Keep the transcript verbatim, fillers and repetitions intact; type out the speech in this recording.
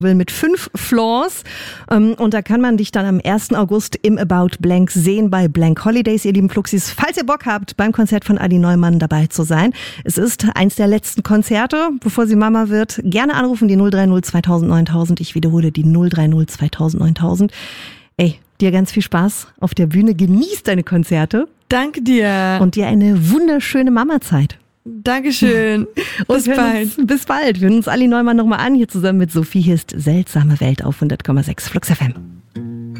mit fünf Floors und da kann man dich dann am ersten August im About Blank sehen bei Blank Holidays, ihr lieben Fluxis. Falls ihr Bock habt, beim Konzert von Adi Neumann dabei zu sein. Es ist eins der letzten Konzerte, bevor sie Mama wird. Gerne anrufen, die null drei null zweitausend neuntausend. Ich wiederhole, die null drei null zweitausend neuntausend. Ey, dir ganz viel Spaß auf der Bühne. Genieß deine Konzerte. Danke dir. Und dir eine wunderschöne Mama-Zeit. Dankeschön. Bis bald. Uns, bis bald. Wir hören uns Ali Neumann nochmal an, hier zusammen mit Sophie. Hier ist Seltsame Welt auf hundert Komma sechs Flux F M.